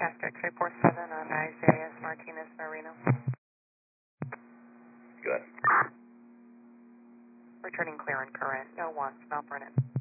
Cast X-ray 47 on Isaias Martinez Marino. Good. Returning clear and current. No wants, Mount Brennan.